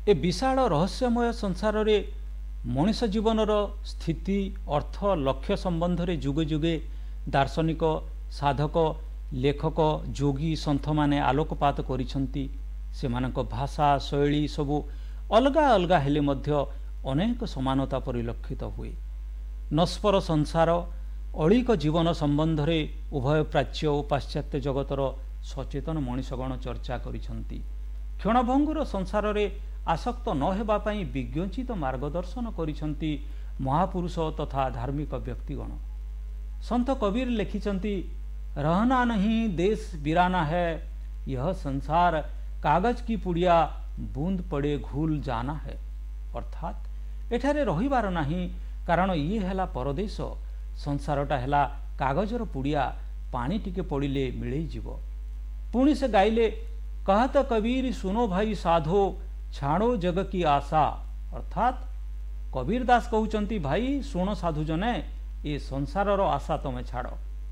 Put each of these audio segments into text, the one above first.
ए विशाल रहस्यमय संसार रे मनुष्य जीवनर स्थिति अर्थ लक्ष्य संबंध रे जुगे जुगे दार्शनिक साधक लेखक जोगी सन्थ माने आलोकपात करिसंती। सेमानक भाषा शैली सबु अलगा अलगा हेले मध्य अनेक समानता परिलक्षित हुए। नस्पर संसार अलिक जीवन संबंध रे उभय प्राच्य और पाश्चात्य जगतर सचेतन मनीषगण चर्चा करिसंती। क्षणभंगुर संसार रे आसक्त न हेबा पई विज्ञचित मार्गदर्शन करिसंती महापुरुष तथा धार्मिक व्यक्तिगण। संत कबीर लिखिसंती, रहना नहीं देश वीराना है, यह संसार कागज की पुड़िया बूंद पड़े घूल जाना है। अर्थात एठारे रहिबार नहीं, कारण ये हैला परदेश, संसारटा हैला कागजर पुड़िया, पानी टिके पड़िले मिलई जीव। पुणी से गाइले, कहत कबीर सुनो भाई साधो, छाड़ो जग की आशा। अर्थात कबीर दास कहउचंती, भाई सुनो साधु जने, ये संसारर आशा तमे छाड़।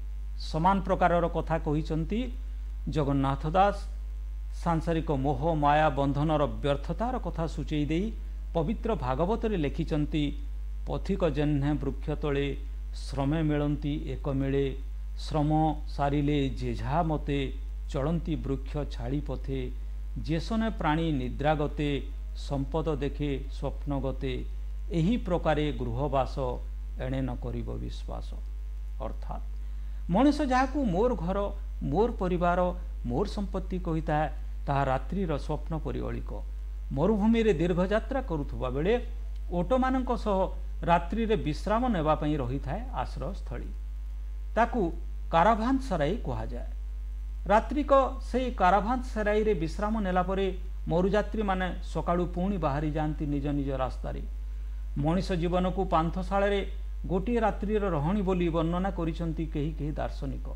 समान प्रकारर कथा कहिचंती जगन्नाथ दास। सांसारिक मोह माया बंधनर व्यर्थतार कथा सूचई देई पवित्र भागवत रे लिखिचंती, पथिक जेह्ने वृक्ष तले श्रमे मिलंती एक मिले, श्रम सारिले जेझा मते, चलंती वृक्ष छाड़ी पथे, जेसने प्राणी निद्रागते, संपद देखे स्वप्नगते, एही प्रकारे गृहवास एणे न करिब विश्वास। अर्थात मनुष्य जहाकू मोर घर मोर परिवार मोर संपत्ति कहिता है, ताहा रात्रिर स्वप्न परि अलिक। मरुभूमि रे दीर्घ यात्रा करुथुबा बेले ओट मानक सह रात्रि रे विश्राम नेबा पई रही थाए आश्रय स्थली, ताकू काराभान सराई कहा जाए। रात्रिक से काराभान सराई रे विश्राम नेला परे मरुयात्री माने सकाळू पुणी बाहरी जाती निज निज रास्तार। मनीष जीवन को पांथशाला रे गोटे रात्रिर रहणी बोली वर्णना करिसंती केही केही दार्शनिक।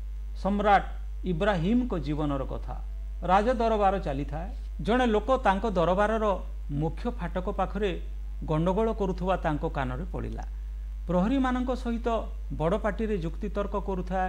सम्राट इब्राहिम को जीवनर कथा। राज दरबार चली थाए, जड़े लोक तांको दरबारर मुख्य फाटक पाखरे गंडगोल करुथुबा तांको कानरे पड़िला। प्रहरी मानक सहित बड़ पार्टी रे जुक्ति तर्क करुथाए